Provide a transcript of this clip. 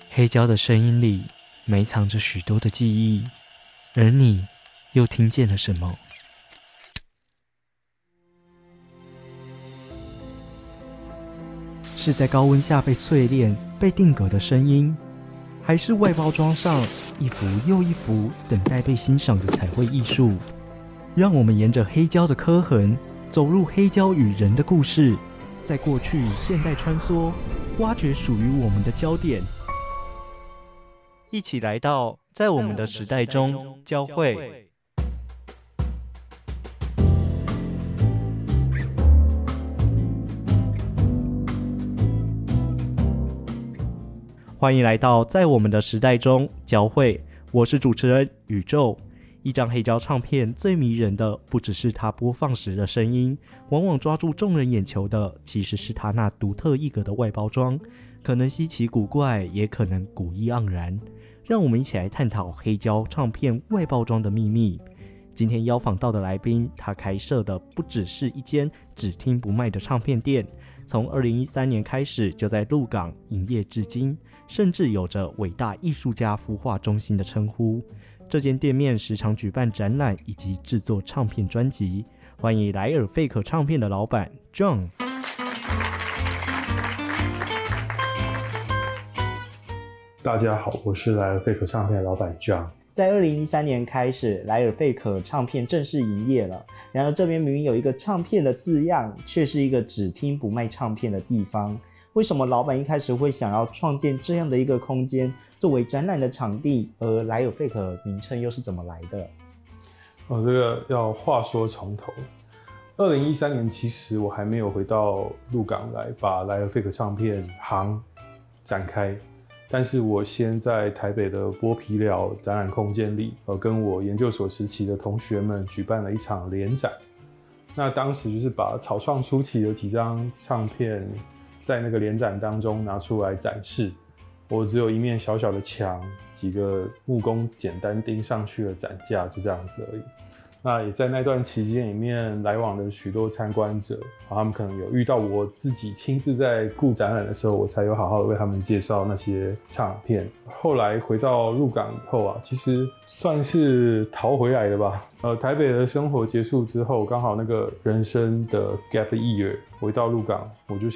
黑胶的声音里埋藏着许多的记忆，而你又听见了什么？是在高温下被淬炼、被定格的声音，还是外包装上一幅又一幅等待被欣赏的彩绘艺术？让我们沿着黑胶的刻痕，走入黑胶与人的故事，在过去与现代穿梭，挖掘属于我们的焦点。一起来到在我们的时代中交汇。欢迎来到在我们的时代中交汇，我是主持人宇宙。一张黑胶唱片最迷人的不只是它播放时的声音，往往抓住众人眼球的其实是它那独特一格的外包装，可能稀奇古怪，也可能古意盎然。让我们一起来探讨黑胶唱片外包装的秘密。今天邀访到的来宾，他开设的不只是一间只听不卖的唱片店，从2013年开始就在鹿港营业至今，甚至有着伟大艺术家孵化中心的称呼。这间店面时常举办展览以及制作唱片专辑。欢迎莱尔费可唱片的老板 John。 大家好，我是莱尔费可唱片的老板 John。 在2013年开始，莱尔费可唱片正式营业了。然而这边明明有一个唱片的字样，却是一个只听不卖唱片的地方。为什么老板一开始会想要创建这样的一个空间作为展览的场地？而莱尔费可名称又是怎么来的？ 这个要话说从头。2013年其实我还没有回到鹿港来把莱尔费可唱片行展开，但是我先在台北的剥皮寮展览空间里，跟我研究所时期的同学们举办了一场联展。那当时就是把草创初期的几张唱片在那个联展当中拿出来展示。我只有一面小小的墙，几个木工简单钉上去的展架，就这样子而已。那也在那段期间里面来往的许多参观者，他们可能有遇到我自己亲自在顾展览的时候，我才有好好的为他们介绍那些唱片。后来回到鹿港以后啊，其实算是逃回来的吧。台北的生活结束之后，刚好那个人生的 gap year 回到鹿港，我就